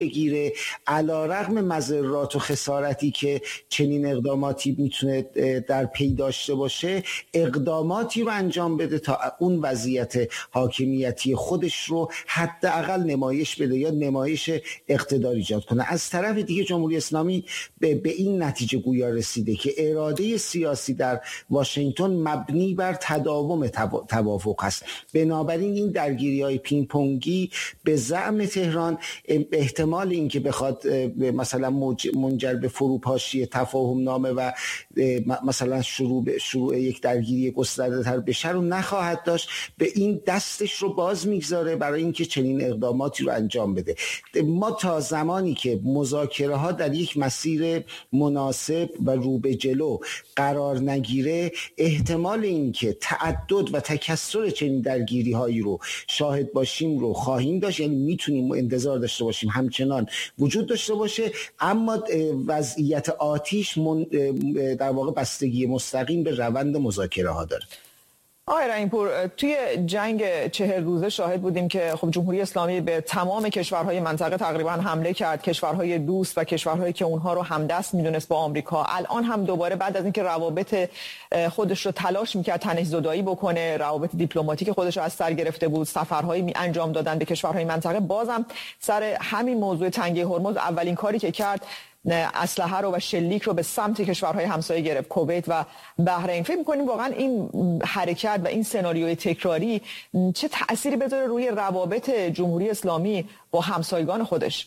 بگیره، علیرغم مضرات و خسارتی که چنین اقداماتی میتونه در پی داشته باشه، اقداماتی رو انجام بده تا اون وضعیت حاکمیتی خودش رو حداقل نمایش بده یا نمایش اقتدار ایجاد کنه. از طرف دیگه جمهوری اسلامی به این نتیجه گویا رسیده که اراده سیاسی در واشنگتن مبنی بر تداوم توافق است. بنابراین این درگیری‌های پینگ پونگی به زعم تهران احتمال اینکه بخواد مثلا منجر به فروپاشی تفاهم نامه و مثلا شروع یک درگیری گسترده‌تر بشه رو نخواهد داشت. به این دستش رو باز میگذاره برای اینکه چنین اقداماتی رو انجام بده. ما تا زمانی که مذاکره ها در یک مسیر مناسب و رو به جلو قرار نگیره، احتمال اینکه تعدد و تکثر چنین درگیری هایی رو شاهد باشیم رو خواهیم داشت، یعنی میتونیم انتظار داشته باشیم همچنان وجود داشته باشه، اما وضعیت آتیش در واقع بستگی مستقیم به روند مذاکره ها داره. آقای رحیم‌پور، توی جنگ 40 روزه شاهد بودیم که خب جمهوری اسلامی به تمام کشورهای منطقه تقریبا حمله کرد، کشورهای دوست و کشورهایی که اونها رو همدست میدونست با آمریکا. الان هم دوباره بعد از اینکه روابط خودش رو تلاش میکرد تنش زدایی بکنه، روابط دیپلماتیک خودش رو از سر گرفته بود، سفرهایی انجام دادن به کشورهای منطقه، بازم سر همین موضوع تنگه هرمز اولین کاری که کرد اسلحه رو و شلیک رو به سمت کشورهای همسایه گرفت، کویت و بحرین. فکر می‌کنیم واقعا این حرکت و این سناریوی تکراری چه تأثیری بذاره روی روابط جمهوری اسلامی با همسایگان خودش؟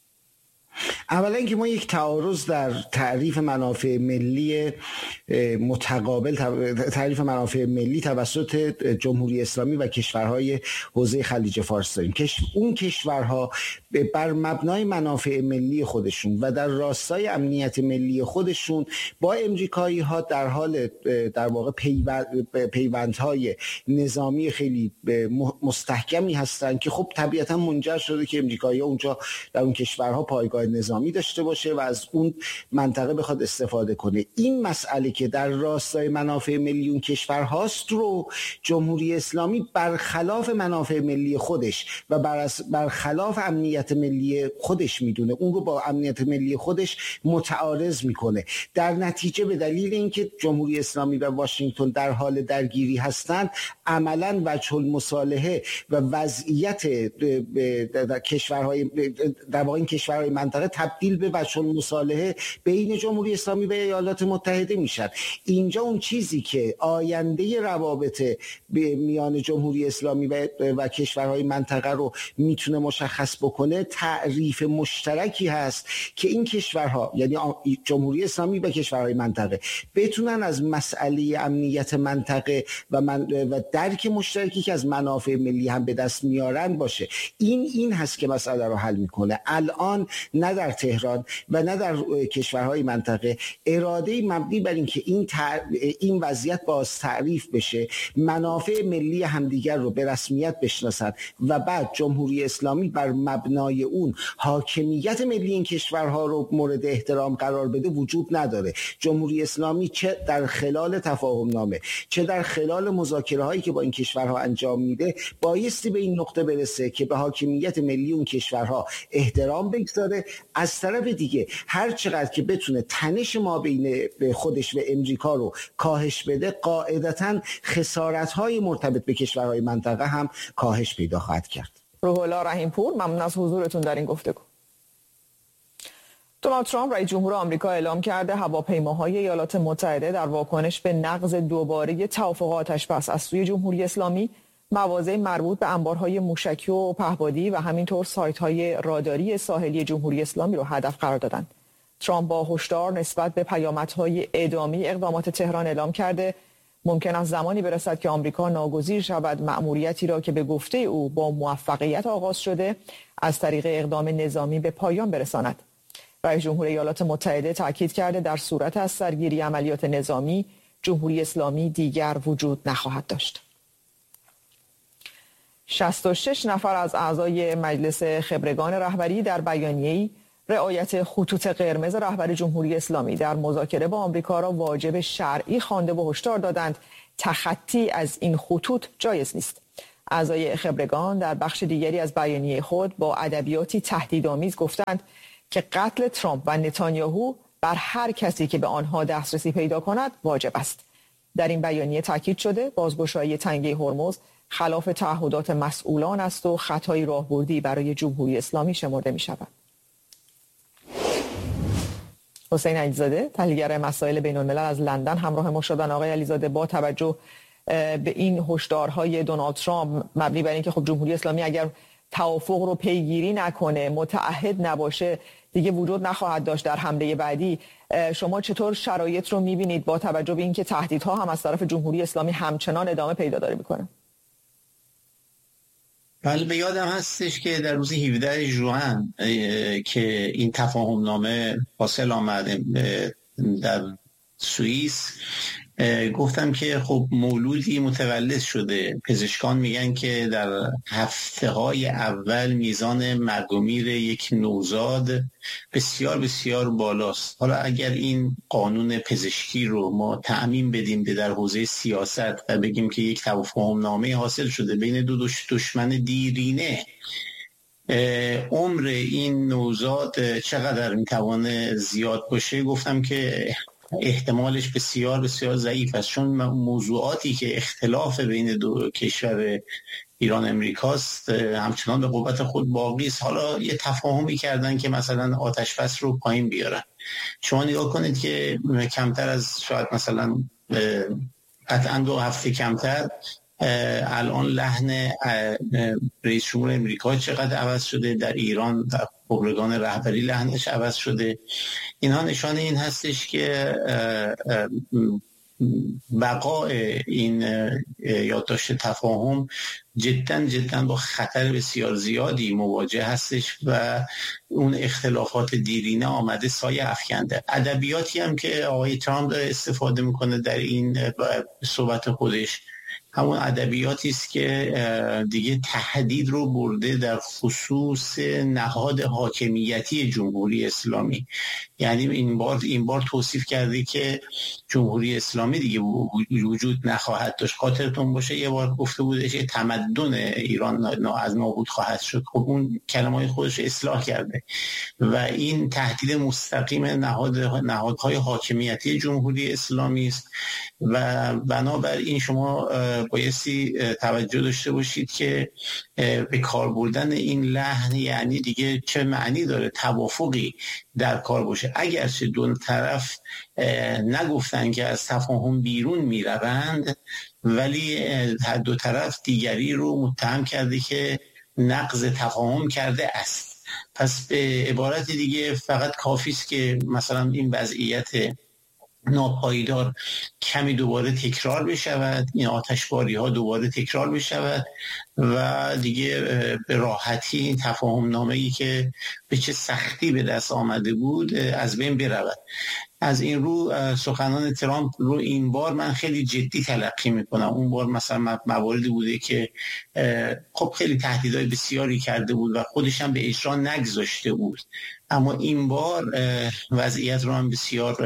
اولا اینکه ما یک تعارض در تعریف منافع ملی متقابل، تعریف منافع ملی توسط جمهوری اسلامی و کشورهای حوزه خلیج فارس داریم. اون کشورها بر مبنای منافع ملی خودشون و در راستای امنیت ملی خودشون با امریکایی ها در حال در واقع پیوندهای نظامی خیلی مستحکمی هستند که خب طبیعتا منجر شده که امریکایی ها اونجا در اون کشورها پایگاه نظامی داشته باشه و از اون منطقه بخواد استفاده کنه. این مسئله که در راستای منافع ملی اون کشورهاست رو جمهوری اسلامی برخلاف منافع ملی خودش و برخلاف امنیت ملی خودش میدونه، اون رو با امنیت ملی خودش متعارض میکنه. در نتیجه به دلیل اینکه جمهوری اسلامی و واشنگتن در حال درگیری هستند، عملاً وجه المصالحه و وضعیت کشورهای در واقع این کشورهای منطقه تبدیل به وجه المصالحه بین جمهوری اسلامی و ایالات متحده میشن. اینجا اون چیزی که آینده روابط میان جمهوری اسلامی و کشورهای منطقه رو میتونه مشخص بکنه، تعریف مشترکی هست که این کشورها، یعنی جمهوری اسلامی و کشورهای منطقه، بتونن از مسئله امنیت منطقه و درک مشترکی که از منافع ملی هم به دست میارن باشه. این هست که مسئله رو حل میکنه. الان نه در تهران و نه در کشورهای منطقه اراده مبنی بر اینکه این وضعیت باز تعریف بشه، منافع ملی همدیگر رو به رسمیت بشناسن و بعد جمهوری اسلامی بر مبنای اون حاکمیت ملی این کشورها رو مورد احترام قرار بده وجود نداره. جمهوری اسلامی چه در خلال تفاهم نامه چه در خلال مذاکره هایی که با این کشورها انجام میده بایستی به این نقطه برسه که به حاکمیت ملی اون کشورها احترام بگذاره. از طرف دیگه هر چقدر که بتونه تنش ما بین خودش و امریکا رو کاهش بده، قاعدتاً خسارت‌های مرتبط به کشورهای منطقه هم کاهش پیدا خواهد کرد. روح الله رحیم‌پور، ممنون از حضورتون در این گفتگو. دونالد ترامپ رئیس جمهور آمریکا اعلام کرده هواپیماهای ایالات متحده در واکنش به نقض دوباره توافق آتش‌بس از سوی جمهوری اسلامی مواضع مربوط به انبارهای موشکی و پهپادی و همینطور سایت‌های راداری ساحلی جمهوری اسلامی رو هدف قرار دادند. ترامپ با هشدار نسبت به پیامدهای ادامه اقدامات تهران اعلام کرده ممکن است زمانی برسد که آمریکا ناگزیر شود مأموریتی را که به گفته او با موفقیت آغاز شده از طریق اقدام نظامی به پایان برساند. رئیس جمهور ایالات متحده تاکید کرده در صورت از سرگیری عملیات نظامی جمهوری اسلامی دیگر وجود نخواهد داشت. 66 نفر از اعضای مجلس خبرگان رهبری در بیانیه‌ای رعایت خطوط قرمز رهبر جمهوری اسلامی در مذاکره با آمریکا را واجب شرعی خوانده و هشدار دادند تخطی از این خطوط جایز نیست. اعضای خبرگان در بخش دیگری از بیانیه خود با ادبیاتی تهدیدآمیز گفتند که قتل ترامپ و نتانیاهو بر هر کسی که به آنها دسترسی پیدا کند واجب است. در این بیانیه تاکید شده بازگشایی تنگه هرمز خلاف تعهدات مسئولان است و خطای راهبردی برای جمهوری اسلامی شمرده می شود. حسین علیزاده تحلیلگر مسائل بین الملل از لندن همراه ما شدن. آقای علیزاده، با توجه به این هشدارهای دونالد ترامپ مبنی بر اینکه خب جمهوری اسلامی اگر توافق رو پیگیری نکنه، متعهد نباشه، دیگه وجود نخواهد داشت در حمله بعدی، شما چطور شرایط رو می‌بینید با توجه به اینکه تهدیدها هم از طرف جمهوری اسلامی همچنان ادامه پیدا داره می‌کنه؟ بله، به یادم هستش که در روز 17 ژوئن که این تفاهم نامه حاصل آمد در سوئیس، گفتم که خب مولودی متولد شده. پزشکان میگن که در هفته‌های اول میزان مرگ و میر یک نوزاد بسیار بسیار بالاست. حالا اگر این قانون پزشکی رو ما تعمیم بدیم در حوزه سیاست و بگیم که یک تفاهم نامه حاصل شده بین دو دشمن دیرینه، عمر این نوزاد چقدر میتوانه زیاد باشه؟ گفتم که احتمالش بسیار بسیار ضعیف است، چون موضوعاتی که اختلاف بین دو کشور ایران امریکاست همچنان به قوت خود باقی است. حالا یه تفاهمی کردن که مثلا آتش بس رو پایین بیارن. شما نگاه کنید که کمتر از شاید مثلا قطعا 2 هفته کمتر الان لحن رئیس جمهور امریکا چقدر عوض شده، در ایران در خبرگان رهبری لحنش عوض شده. اینها نشانه این هستش که بقای این یادداشت تفاهم جدا با خطر بسیار زیادی مواجه هستش و اون اختلافات دیرینه آمده سایه افکنده. ادبیاتی هم که آقای ترامپ استفاده میکنه در این صحبت خودش همون ادبیاتی است که دیگه تهدید رو برده در خصوص نهاد حاکمیتی جمهوری اسلامی. یعنی این بار توصیف کرده که جمهوری اسلامی دیگه وجود نخواهد داشت. خاطرتون باشه یه بار گفته بودش که تمدن ایران از نابود خواهد شد. خب اون کلمات خودش اصلاح کرده و این تهدید مستقیم نهادهای حاکمیتی جمهوری اسلامی است و بنابراین شما بایستی توجه داشته باشید که به کار بردن این لحن یعنی دیگه چه معنی داره توافقی در کار باشه. اگرچه دو طرف نگفتن که از تفاهم بیرون میروند، ولی هر دو طرف دیگری رو متهم کرده که نقض تفاهم کرده است. پس به عبارت دیگه فقط کافی است که مثلا این وضعیت ناپایدار کمی دوباره تکرار بشود، این آتشباری ها دوباره تکرار بشود و دیگه به راحتی این تفاهم نامه‌ای که به چه سختی به دست آمده بود از بین برود. از این رو سخنان ترامپ رو این بار من خیلی جدی تلقی میکنم. اون بار مثلا مواردی بوده که خب خیلی تهدیدهای بسیاری کرده بود و خودش هم به اجرا نگذاشته بود، اما این بار وضعیت رو هم بسیار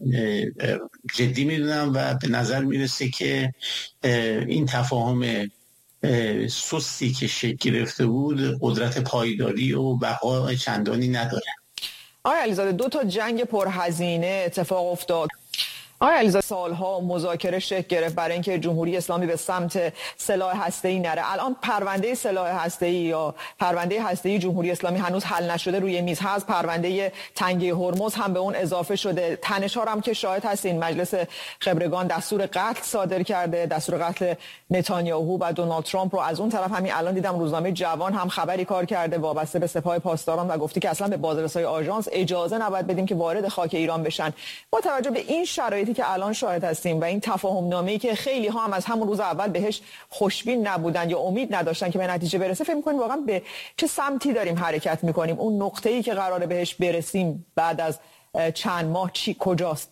جدی میدونم و به نظر میرسه که این تفاهم سستی که شکل گرفته بود قدرت پایداری و بقا چندانی نداره. آقای علیزاده، 2 جنگ پرهزینه اتفاق افتاد. آقای علیزاده، سالها مذاکره شکل گرفت برای اینکه جمهوری اسلامی به سمت سلاح هسته‌ای نره. الان پرونده سلاح هسته‌ای یا پرونده هسته‌ای جمهوری اسلامی هنوز حل نشده روی میز هست. پرونده تنگه هرمز هم به اون اضافه شده. تنش‌ها هم که شاهد هستین، مجلس خبرگان دستور قتل صادر کرده، دستور قتل نتانیاهو و دونالد ترامپ رو. از اون طرف همین الان دیدم روزنامه جوان هم خبری کار کرده وابسته به سپاه پاسداران و گفته که اصلا به بازرسای آژانس اجازه نباید بدیم که وارد خاک ایران بشن. با توجه به این شرایطی که الان شاهد هستیم و این تفاهم نامه‌ای که خیلی ها هم از همون روز اول بهش خوشبین نبودن یا امید نداشتن که به نتیجه برسه، فکر می‌کنید واقعا به چه سمتی داریم حرکت می‌کنیم؟ اون نقطه‌ای که قراره بهش برسیم بعد از چند ماه کجاست؟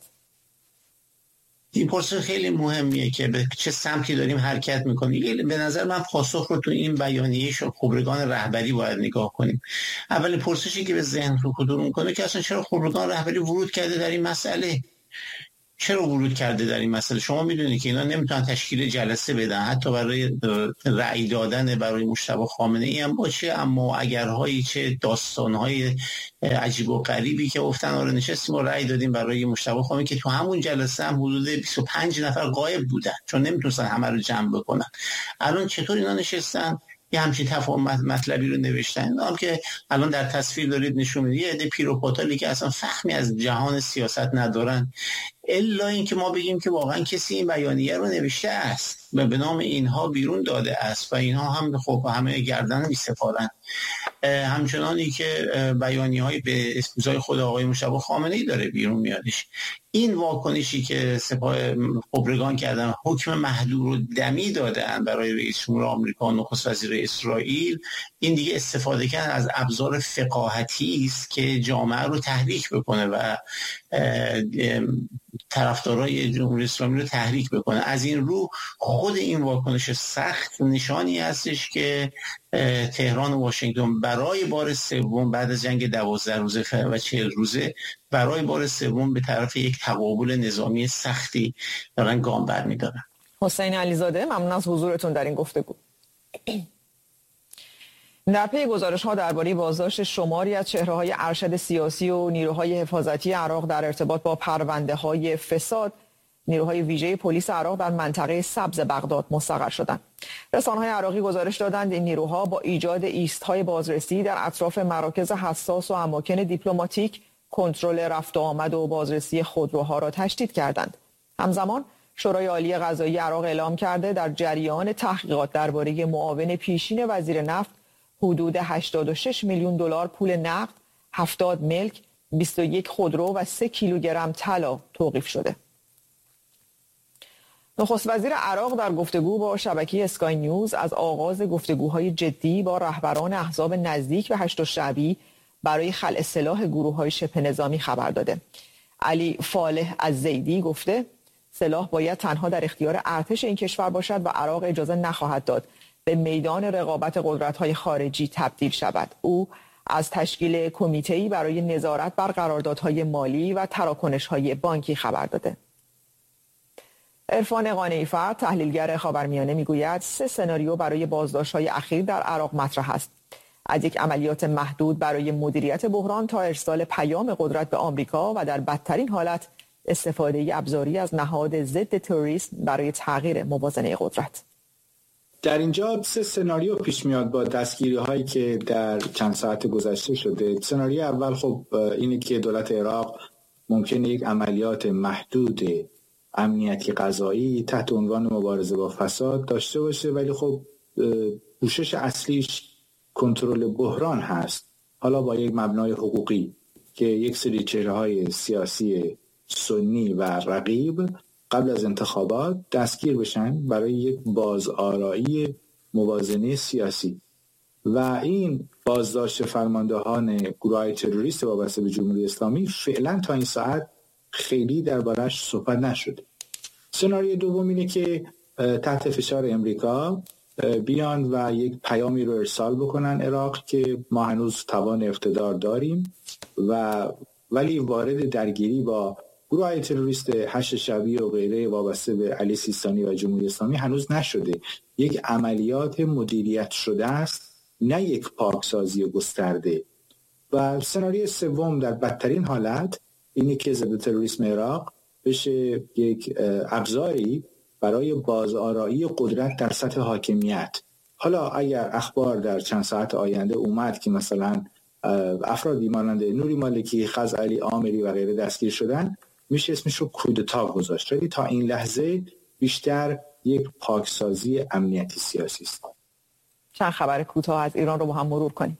این پرسش خیلی مهمیه که به چه سمتی داریم حرکت میکنیم. به نظر من پاسخ رو تو این بیانیه خبرگان رهبری باید نگاه کنیم. اولین پرسشی که به ذهن رو خطور میکنه که اصلا چرا خبرگان رهبری ورود کرده در این مسئله؟ چرا ورود کرده در این مسئله؟ شما میدونید که اینا نمیتونن تشکیل جلسه بدن، حتی برای رأی دادن برای مجتبی خامنه‌ای هم باشه، اما اگرهایی چه داستانهای عجیب و غریبی که گفتن آره نشستیم و رأی دادیم برای مجتبی خامنه‌ای که تو همون جلسه هم حدود 25 نفر غایب بودن چون نمیتونستن همه رو جمع بکنن. الان چطور اینا نشستن یه همچین تفاهم مطلبی رو نوشتن؟ هم که الان در تصویر دارید نشون میدید، یه عده پیروپاتالی که اصلا فهمی از جهان سیاست ندارن، الا اینکه ما بگیم که واقعا کسی این بیانیه رو نوشته است و به نام اینها بیرون داده است و اینها هم خب همه گردن می‌سپارن. همچنانی که بیانیه‌های به اسپوزای خود آقای مجتبی خامنه‌ای داره بیرون میادش. این واکنشی که سپاه خبرگان کردن، حکم محدود رو دمی دادن برای رئیس جمهور آمریکا و نخست وزیر اسرائیل، این دیگه استفاده کردن از ابزار فقاهتی است که جامعه رو تحریک بکنه و طرفدارای جمهوری اسلامی رو تحریک بکنه. از این رو خود این واکنش سخت نشانی هستش که تهران و واشنگتن برای بار سوم بعد از جنگ 12 روزه و 40 روزه برای بار سوم به طرف یک تقابل نظامی سختی دارن گام برمی‌دارن. حسین علیزاده، ممنون از حضورتون در این گفتگو. در پی گزارش‌ها درباره بازداشت شماری از چهره‌های ارشد سیاسی و نیروهای حفاظتی عراق در ارتباط با پرونده‌های فساد، نیروهای ویژه پلیس عراق در منطقه سبز بغداد مستقر شدند. رسانه‌های عراقی گزارش دادند این نیروها با ایجاد ایست‌های بازرسی در اطراف مراکز حساس و اماکن دیپلماتیک، کنترل رفت و آمد و بازرسی خودروها را تشدید کردند. همزمان شورای عالی قضایی عراق اعلام کرده در جریان تحقیقات درباره معاون پیشین وزیر نفت حدود 86 میلیون دلار پول نقد، 70 ملک، 21 خودرو و 3 کیلوگرم طلا توقیف شده. نخست وزیر عراق در گفتگو با شبکه اسکای نیوز از آغاز گفتگوهای جدی با رهبران احزاب نزدیک به هشت شعبی برای خلع سلاح گروه‌های شبه نظامی خبر داده. علی فالح الزیدی گفته سلاح باید تنها در اختیار ارتش این کشور باشد و عراق اجازه نخواهد داد به میدان رقابت قدرت‌های خارجی تبدیل شود. او از تشکیل کمیته‌ای برای نظارت بر قراردادهای مالی و تراکنش‌های بانکی خبر داده. عرفان قانعی‌فر، تحلیلگر خاورمیانه، میگوید 3 سناریو برای بازداشت‌های اخیر در عراق مطرح است. از یک عملیات محدود برای مدیریت بحران تا ارسال پیام قدرت به آمریکا و در بدترین حالت استفاده ابزاری از نهاد ضد تروریسم برای تغییر موازنه قدرت. در اینجا 3 سناریو پیش میاد با دستگیری هایی که در چند ساعت گذشته شده. سناریو اول خب اینه که دولت عراق ممکنه یک عملیات محدود امنیتی قضایی تحت عنوان مبارزه با فساد داشته باشه، ولی خب کوشش اصلیش کنترل بحران هست، حالا با یک مبنای حقوقی که یک سری چهره‌های سیاسی سنی و رقیب قبل از انتخابات دستگیر بشن برای یک بازآرایی موازنه سیاسی. و این بازداشت فرماندهان گروه‌های تروریست وابسته به جمهوری اسلامی فعلا تا این ساعت خیلی دربارش صحبت نشده. سناریوی دوم اینه که تحت فشار امریکا بیان و یک پیامی رو ارسال بکنن عراق که ما هنوز توان اقتدار داریم ولی وارد درگیری با گروه‌های تروریست هشت شعبی و غیره وابسته به علی سیستانی و جمهوری اسلامی هنوز نشده. یک عملیات مدیریت شده است، نه یک پاکسازی گسترده. و سناریوی سوم در بدترین حالت اینه که ضد تروریسم عراق بشه یک ابزاری برای بازآرایی قدرت در سطح حاکمیت. حالا اگر اخبار در چند ساعت آینده اومد که مثلا افرادی مانند نوری مالکی، خزعلی، آمری و غیره دستگیر شدن، میشه اسمش رو کودتا گذاشت. ولی تا این لحظه بیشتر یک پاکسازی امنیتی سیاسی است. چند خبر کوتاه از ایران رو با هم مرور کنیم.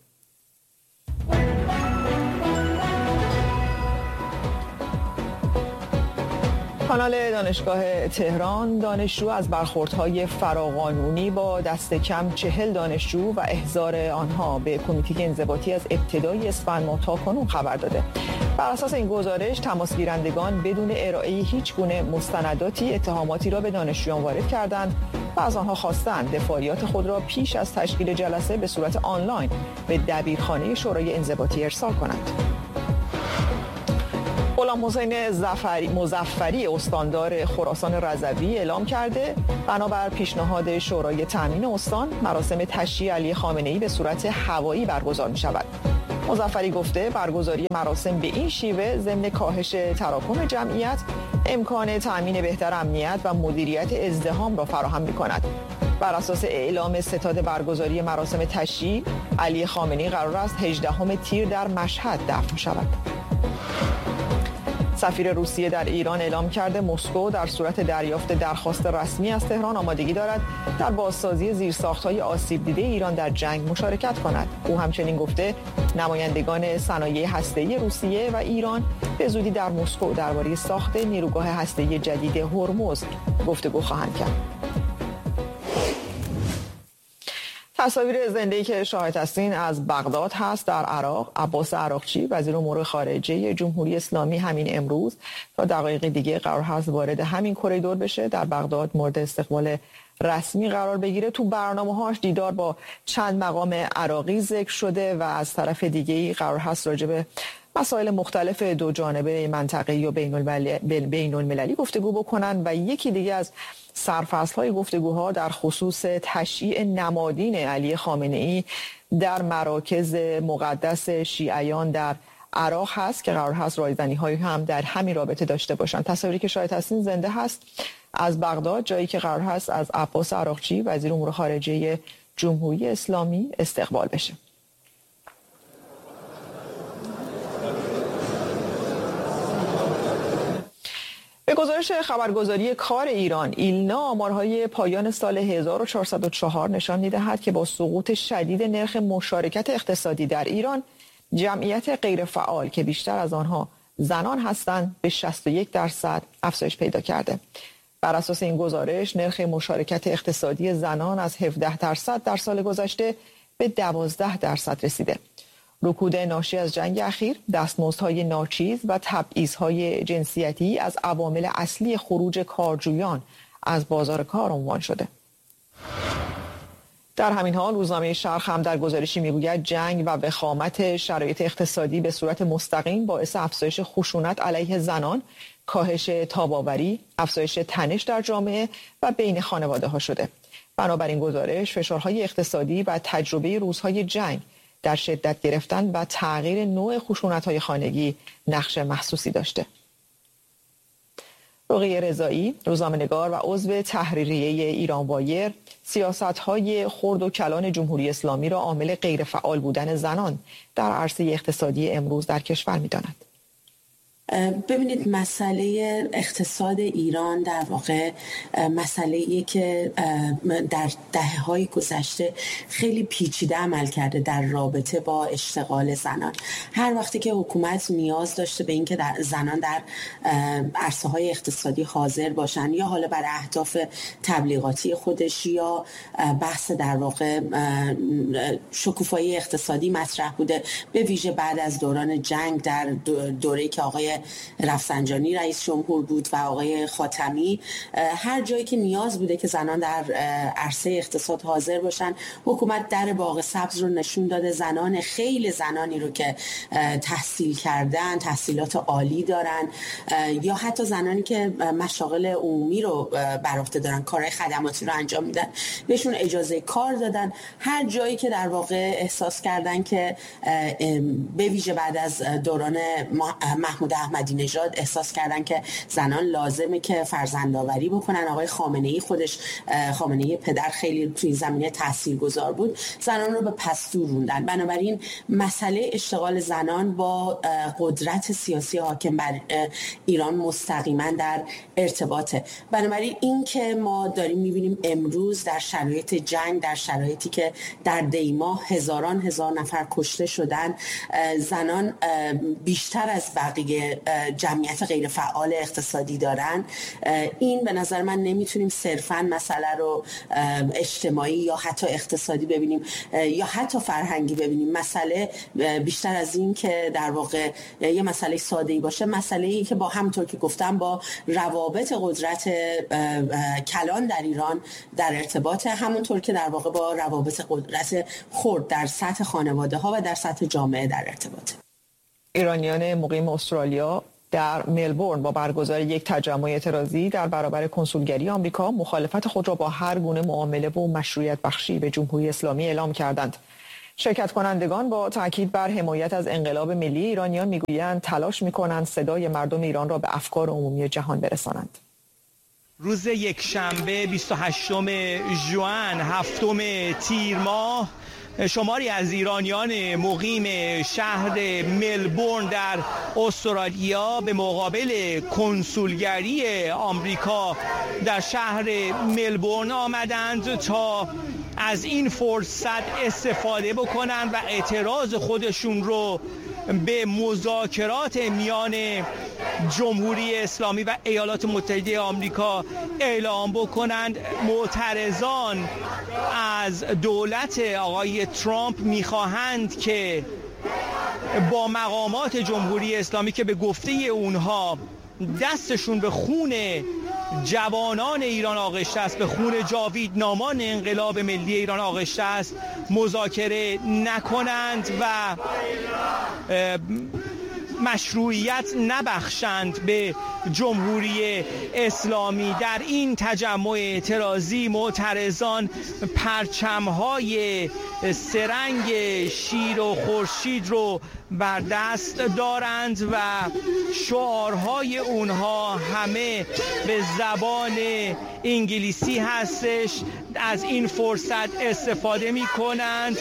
کانال دانشگاه تهران دانشجو از برخوردهای فراقانونی با دست کم 40 دانشجو و احضار آنها به کمیته انضباطی از ابتدای اسفند ماه تا کنون خبر داده. بر اساس این گزارش تماسگیرندگان بدون ارائه هیچ گونه مستنداتی اتهاماتی را به دانشجویان وارد کردند و از آنها خواستند دفاعیات خود را پیش از تشکیل جلسه به صورت آنلاین به دبیرخانه شورای انضباطی ارسال کنند. غلام حسین مظفری استاندار خراسان رضوی اعلام کرده بنابر پیشنهاد شورای تامین استان مراسم تشییع علی خامنه‌ای به صورت هوایی برگزار می شود. مظفری گفته برگزاری مراسم به این شیوه ضمن کاهش تراکم جمعیت امکان تامین بهتر امنیت و مدیریت ازدحام را فراهم می کند. بر اساس اعلام ستاد برگزاری مراسم تشییع علی خامنه‌ای قرار است 18 تیر در مشهد دفن شود. سفیر روسیه در ایران اعلام کرده مسکو در صورت دریافت درخواست رسمی از تهران آمادگی دارد در بازسازی زیرساخت‌های آسیب دیده ایران در جنگ مشارکت کند. او همچنین گفته نمایندگان صنایع هسته‌ای روسیه و ایران به زودی در مسکو درباره ساخت نیروگاه هسته‌ای جدید هرمز گفتگو خواهند کرد. تصاویر زنده‌ای که شاهد هستین از بغداد هست در عراق. عباس عراقچی وزیر امور خارجه جمهوری اسلامی همین امروز تا دقایق دیگه قرار هست وارد همین کریدور بشه، در بغداد مورد استقبال رسمی قرار بگیره. تو برنامه‌هاش دیدار با چند مقام عراقی ذکر شده و از طرف دیگه‌ای قرار هست راجع به مسائل مختلف دو جانبه منطقه‌ای و بین المللی گفتگو بکنن و یکی دیگه از سرفصل‌های گفتگوها در خصوص تشییع نمادین علی خامنه‌ای در مراکز مقدس شیعیان در عراق هست که قرار هست رایزنی‌هایی هم در همین رابطه داشته باشند. تصاویری که شاهد هستین زنده هست از بغداد، جایی که قرار هست از عباس عراقچی وزیر امور خارجه جمهوری اسلامی استقبال بشه. به گزارش خبرگزاری کار ایران، ایلنا آمارهای پایان سال 1404 نشان می‌دهد که با سقوط شدید نرخ مشارکت اقتصادی در ایران، جمعیت غیرفعال که بیشتر از آنها زنان هستند به 61% افزایش پیدا کرده. بر اساس این گزارش، نرخ مشارکت اقتصادی زنان از 17% در سال گذشته به 12% رسیده. رکود ناشی از جنگ اخیر، دستمزدهای ناچیز و تبعیض‌های جنسیتی از عوامل اصلی خروج کارجویان از بازار کار عنوان شده. در همین حال روزنامه شرق هم در گزارشی میگوید جنگ و وخامت شرایط اقتصادی به صورت مستقیم باعث افزایش خشونت علیه زنان، کاهش تاب‌آوری، افزایش تنش در جامعه و بین خانواده‌ها شده. بنابراین گزارش فشارهای اقتصادی و تجربه روزهای جنگ در شدت گرفتن و تغییر نوع خشونت‌های خانگی نقش محسوسی داشته. رقیه رضایی، روزنامه‌نگار و عضو تحریریه ایران وایر، سیاست‌های خرد و کلان جمهوری اسلامی را عامل غیرفعال بودن زنان در عرصه اقتصادی امروز در کشور می‌داند. ببینید، مسئله اقتصاد ایران در واقع مسئله‌ایه که در دهه‌های گذشته خیلی پیچیده عمل کرده در رابطه با اشتغال زنان. هر وقتی که حکومت نیاز داشته به اینکه زنان در عرصه‌های اقتصادی حاضر باشن، یا حالا برای اهداف تبلیغاتی خودش یا بحث در واقع شکوفایی اقتصادی مطرح بوده، به ویژه بعد از دوران جنگ در دوره‌ای که آقای رفسنجانی رئیس جمهور بود و آقای خاتمی، هر جایی که نیاز بوده که زنان در عرصه اقتصاد حاضر باشن، حکومت در باغ سبز رو نشون داده. خیلی زنانی رو که تحصیل کردن، تحصیلات عالی دارن، یا حتی زنانی که مشاغل عمومی رو بر عهده دارن، کارهای خدماتی رو انجام میدن، بهشون اجازه کار دادن. هر جایی که در واقع احساس کردن که به ویژه بعد از دوران محمود احمدی نژاد احساس کردن که زنان لازمه که فرزندآوری بکنن، آقای خامنه‌ای خودش، خامنه‌ای پدر خیلی توی این زمینه تاثیرگذار بود، زنان رو به پستو روندن. بنابراین مسئله اشتغال زنان با قدرت سیاسی حاکم بر ایران مستقیما در ارتباطه. بنابراین این که ما داریم می‌بینیم امروز در شرایط جنگ، در شرایطی که در دیماه هزاران نفر کشته شدن، زنان بیشتر از بقیه جمعیت غیر فعال اقتصادی دارن، این به نظر من نمیتونیم صرفاً مسئله رو اجتماعی یا حتی اقتصادی ببینیم یا حتی فرهنگی ببینیم. مسئله بیشتر از این که در واقع یه مسئله ساده‌ای باشه، مسئله‌ای که با همونطور که گفتم با روابط قدرت کلان در ایران در ارتباط، همونطور که در واقع با روابط قدرت خرد در سطح خانواده‌ها و در سطح جامعه در ارتباط. ایرانیان مقیم استرالیا در ملبورن با برگزاری یک تجمع اعتراضی در برابر کنسولگری آمریکا مخالفت خود را با هر گونه معامله و مشروعیت بخشی به جمهوری اسلامی اعلام کردند. شرکت کنندگان با تاکید بر حمایت از انقلاب ملی ایرانیان میگویند تلاش میکنند صدای مردم ایران را به افکار عمومی جهان برسانند. روز یکشنبه 28 ژوئن 7 تیر ماه شماری از ایرانیان مقیم شهر ملبورن در استرالیا به مقابل کنسولگری آمریکا در شهر ملبورن آمدند تا از این فرصت استفاده بکنند و اعتراض خودشون رو به مذاکرات میان جمهوری اسلامی و ایالات متحده آمریکا اعلام بکنند. معترضان از دولت آقای ترامپ میخواهند که با مقامات جمهوری اسلامی که به گفته اونها دستشون به خون جوانان ایران آغشته است، به خون جاویدنامان انقلاب ملی ایران آغشته است، مذاکره نکنند و مشروعیت نبخشند به جمهوری اسلامی. در این تجمع اعتراضی معترضان پرچم‌های سرنگ شیر و خورشید رو بر دست دارند و شعارهای اونها همه به زبان انگلیسی هستش. از این فرصت استفاده می‌کنند،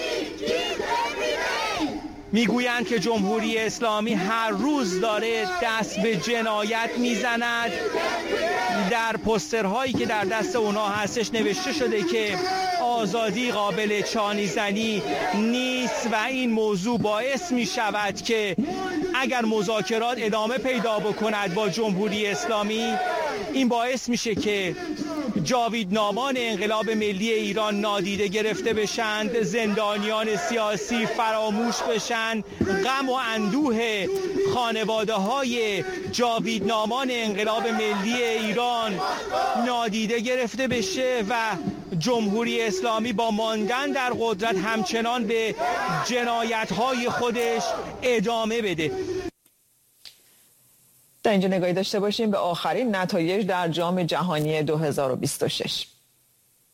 میگویند که جمهوری اسلامی هر روز داره دست به جنایت میزند. در پوسترهایی که در دست اونها هستش نوشته شده که آزادی قابل چانی زنی نیست و این موضوع باعث می شود که اگر مذاکرات ادامه پیدا بکند با جمهوری اسلامی، این باعث میشه که جاویدنامان انقلاب ملی ایران نادیده گرفته بشند، زندانیان سیاسی فراموش بشن، غم و اندوه خانواده های جاویدنامان انقلاب ملی ایران نادیده گرفته بشه و جمهوری اسلامی با ماندن در قدرت همچنان به جنایت‌های خودش ادامه بده. در اینجا نگاهی داشته باشیم به آخرین نتایج در جام جهانی 2026.